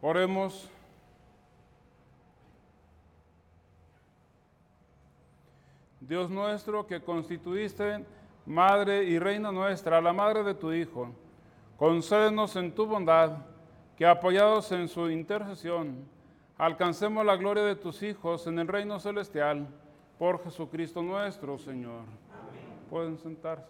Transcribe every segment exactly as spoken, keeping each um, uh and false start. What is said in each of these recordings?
Oremos. Dios nuestro, que constituiste Madre y Reina nuestra, la Madre de tu Hijo, concédenos en tu bondad que, apoyados en su intercesión, alcancemos la gloria de tus hijos en el reino celestial, por Jesucristo nuestro Señor. Amén. Pueden sentarse.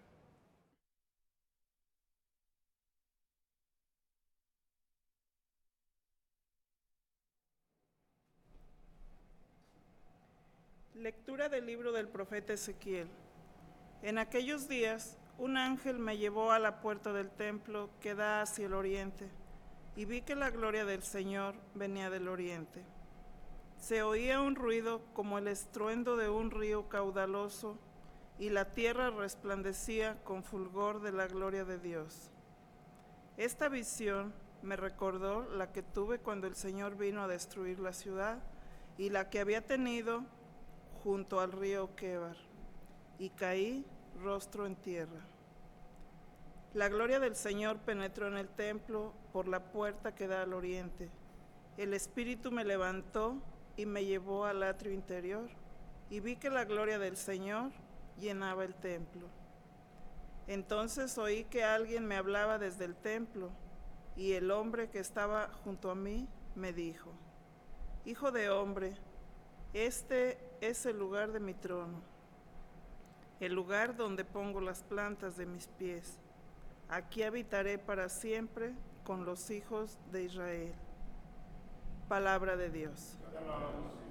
Lectura del libro del profeta Ezequiel. En aquellos días, un ángel me llevó a la puerta del templo que da hacia el oriente, y vi que la gloria del Señor venía del oriente. Se oía un ruido como el estruendo de un río caudaloso, y la tierra resplandecía con fulgor de la gloria de Dios. Esta visión me recordó la que tuve cuando el Señor vino a destruir la ciudad, y la que había tenido junto al río Quebar, y caí rostro en tierra. La gloria del Señor penetró en el templo por la puerta que da al oriente. El Espíritu me levantó y me llevó al atrio interior, y vi que la gloria del Señor llenaba el templo. Entonces oí que alguien me hablaba desde el templo, y el hombre que estaba junto a mí me dijo: Hijo de hombre, este es el lugar de mi trono, el lugar donde pongo las plantas de mis pies. Aquí habitaré para siempre con los hijos de Israel. Palabra de Dios.